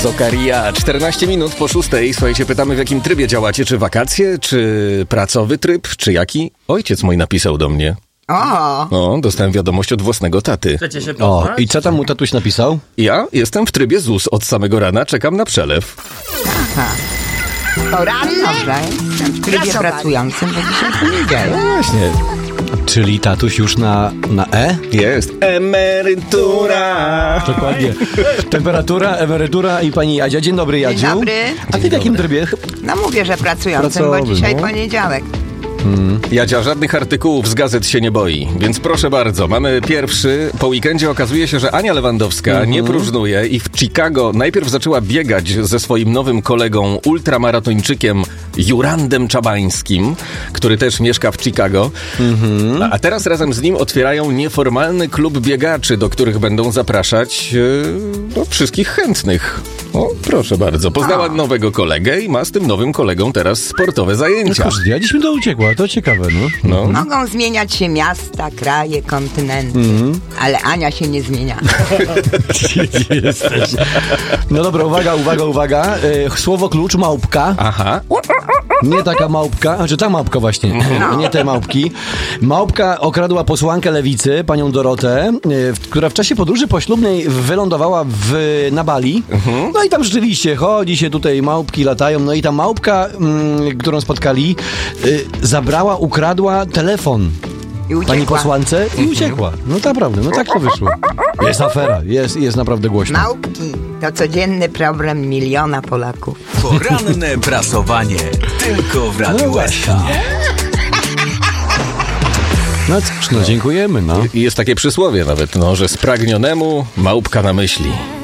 Zokaria, 14 minut po 6. Słuchajcie, pytamy, w jakim trybie działacie? Czy wakacje, czy pracowy tryb, czy jaki? Ojciec mój napisał do mnie. O, dostałem wiadomość od własnego taty. Chcecie się poznać? I co tam mu tatuś napisał? Ja jestem w trybie ZUS od samego rana, czekam na przelew. Poranny? Dobrze, jestem w trybie pracującym, bo dzisiaj poniedziałek. No właśnie. Czyli tatuś już na E? Jest emerytura. Dokładnie. Temperatura, emerytura i pani Jadzia. Dzień dobry, Jadziu. Dzień dobry. A ty w jakim trybie? No mówię, że pracującym, Pracowy, bo dzisiaj no. poniedziałek. Jadzia żadnych artykułów z gazet się nie boi, więc proszę bardzo, mamy pierwszy. Po weekendzie okazuje się, że Ania Lewandowska nie próżnuje i w Chicago najpierw zaczęła biegać ze swoim nowym kolegą, ultramaratończykiem Jurandem Czabańskim, który też mieszka w Chicago. A teraz razem z nim otwierają nieformalny klub biegaczy, do których będą zapraszać wszystkich chętnych. O, proszę bardzo. Poznała nowego kolegę i ma z tym nowym kolegą teraz sportowe zajęcia. Ja dziś mi to uciekła, to ciekawe, no. Mogą zmieniać się miasta, kraje, kontynenty, ale Ania się nie zmienia. Jesteś. No dobra, uwaga. Słowo klucz, małpka. Aha. Nie taka małpka, znaczy ta małpka właśnie, nie te małpki. Małpka okradła posłankę Lewicy, panią Dorotę, która w czasie podróży poślubnej wylądowała na Bali. No i tam rzeczywiście chodzi się tutaj, małpki latają, no i ta małpka, którą spotkali, ukradła telefon I uciekła. pani posłance i uciekła. No naprawdę, no tak to wyszło. Jest afera, jest naprawdę głośno. Małpki to codzienny problem miliona Polaków. Poranne prasowanie tylko w Radiu SK. No cóż, no dziękujemy, no. I jest takie przysłowie nawet, że spragnionemu małpka na myśli.